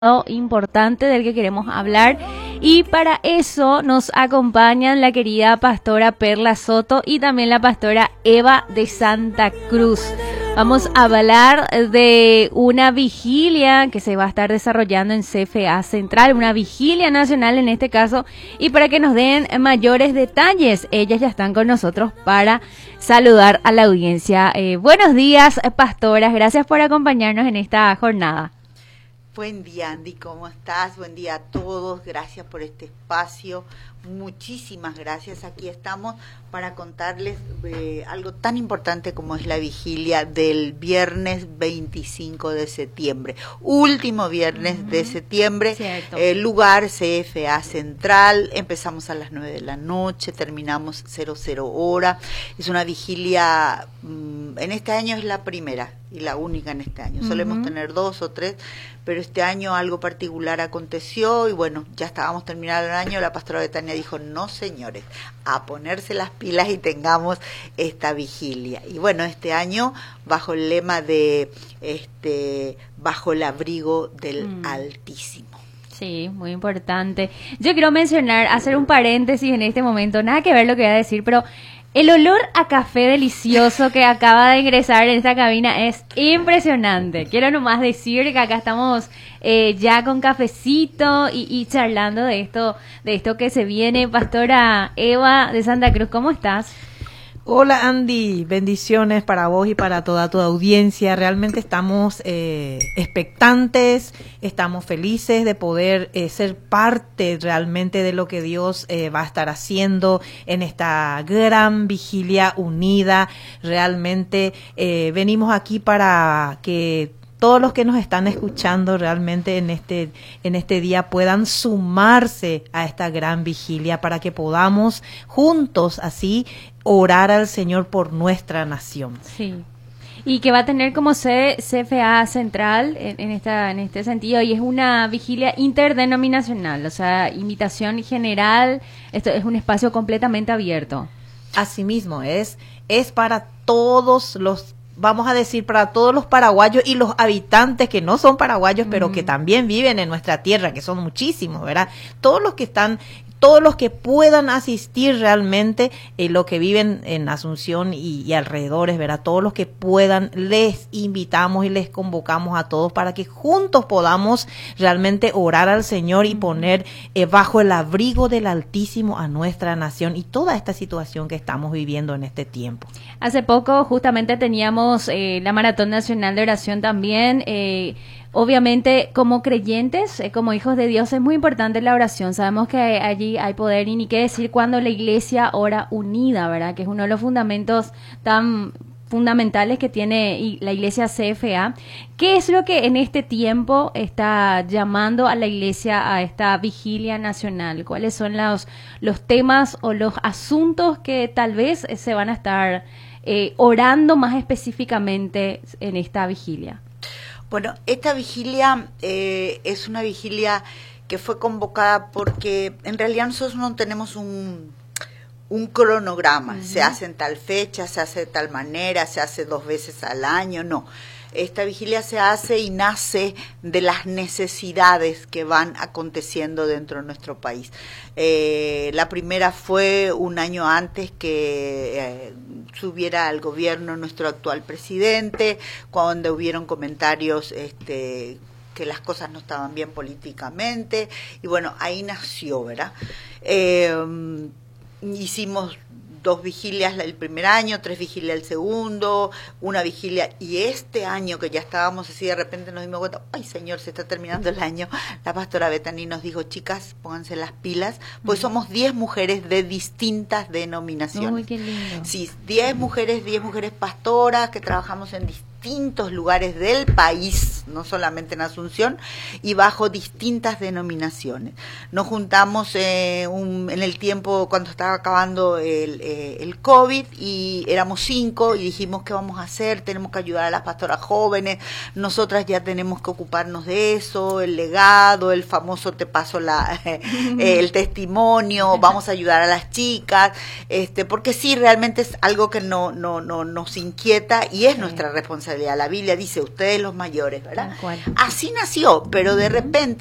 importante del que queremos hablar, y para eso nos acompañan la querida pastora Perla Soto y también la pastora Eva de Santa Cruz. Vamos a hablar de una vigilia que se va a estar desarrollando en CFA Central, una vigilia nacional en este caso, y para que nos den mayores detalles, ellas ya están con nosotros para saludar a la audiencia. Buenos días, pastoras, gracias por acompañarnos en esta jornada. Buen día, Andy, ¿cómo estás? Buen día a todos, gracias por este espacio, muchísimas gracias. Aquí estamos para contarles algo tan importante como es la vigilia del viernes 25 de septiembre, último viernes de septiembre, lugar CFA Central, empezamos a las 9 de la noche, terminamos 00 hora, es una vigilia, en este año es la primera y la única en este año, solemos tener 2 o 3, pero este año algo particular aconteció y bueno, ya estábamos terminando el año, la pastora Betania dijo, no señores, a ponerse las pilas y tengamos esta vigilia. Y bueno, este año bajo el lema de bajo el abrigo del Altísimo. Sí, muy importante. Yo quiero mencionar, hacer un paréntesis en este momento, nada que ver lo que voy a decir, pero el olor a café delicioso que acaba de ingresar en esta cabina es impresionante. Quiero nomás decir que acá estamos ya con cafecito y charlando de esto que se viene. Pastora Eva de Santa Cruz, ¿cómo estás? Hola Andy, bendiciones para vos y para toda tu audiencia. Realmente estamos expectantes, estamos felices de poder ser parte realmente de lo que Dios va a estar haciendo en esta gran vigilia unida. Realmente venimos aquí para que todos los que nos están escuchando realmente en este día puedan sumarse a esta gran vigilia para que podamos juntos así orar al Señor por nuestra nación. Sí. Y que va a tener como sede CFA Central en este sentido, y es una vigilia interdenominacional, o sea, invitación general, esto es un espacio completamente abierto. Asimismo, es para todos los, vamos a decir, para todos los paraguayos y los habitantes que no son paraguayos, pero que también viven en nuestra tierra, que son muchísimos, ¿verdad? Todos los que puedan asistir realmente, los que viven en Asunción y alrededores, ¿verdad? Todos los que puedan, les invitamos y les convocamos a todos para que juntos podamos realmente orar al Señor y poner bajo el abrigo del Altísimo a nuestra nación y toda esta situación que estamos viviendo en este tiempo. Hace poco justamente teníamos la Maratón Nacional de Oración también. Obviamente, como creyentes, como hijos de Dios, es muy importante la oración. Sabemos que allí hay poder, y ni qué decir cuando la iglesia ora unida, ¿verdad? Que es uno de los fundamentos tan fundamentales que tiene la iglesia CFA. ¿Qué es lo que en este tiempo está llamando a la iglesia a esta vigilia nacional? ¿Cuáles son los temas o los asuntos que tal vez se van a estar orando más específicamente en esta vigilia? Bueno, esta vigilia es una vigilia que fue convocada porque en realidad nosotros no tenemos un cronograma, se hace en tal fecha, se hace de tal manera, se hace 2 veces al año, no. Esta vigilia se hace y nace de las necesidades que van aconteciendo dentro de nuestro país. La primera fue un año antes que subiera al gobierno nuestro actual presidente, cuando hubieron comentarios que las cosas no estaban bien políticamente, y bueno, ahí nació, ¿verdad? Hicimos 2 vigilias el primer año, 3 vigilias el segundo, una vigilia, y este año que ya estábamos así, de repente nos dimos cuenta, ay Señor, se está terminando el año, la pastora Betani nos dijo, chicas, pónganse las pilas, pues somos 10 mujeres de distintas denominaciones. Uy, qué lindo. Sí, 10 mujeres pastoras que trabajamos en distintos lugares del país, no solamente en Asunción, y bajo distintas denominaciones. Nos juntamos en el tiempo cuando estaba acabando el COVID, y éramos 5 y dijimos, ¿qué vamos a hacer? Tenemos que ayudar a las pastoras jóvenes, nosotras ya tenemos que ocuparnos de eso, el legado, el famoso te paso el testimonio, vamos a ayudar a las chicas, porque sí, realmente es algo que no nos inquieta y es nuestra responsabilidad responsabilidad. La Biblia dice, ustedes los mayores, ¿verdad? Así nació, pero de repente